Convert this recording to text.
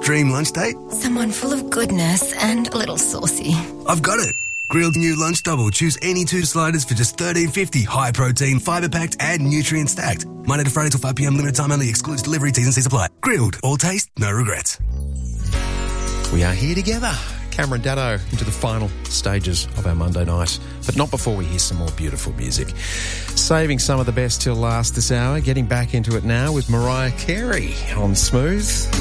Dream lunch date? Someone full of goodness and a little saucy. I've got it. Grilled new lunch double. Choose any 2 sliders for just $13.50. High protein, fibre packed and nutrient stacked. Monday to Friday till 5 p.m. Limited time only. Excludes delivery. T's and C's apply. Grilled. All taste, no regrets. We are here together. Cameron Daddo into the final stages of our Monday night, but not before we hear some more beautiful music. Saving some of the best till last this hour, getting back into it now with Mariah Carey on Smooth.